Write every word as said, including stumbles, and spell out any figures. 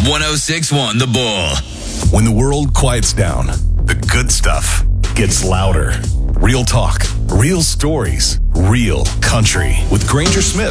one oh six point one The Bull. When the world quiets down, the good stuff gets louder. Real talk, real stories, real country with Granger Smith.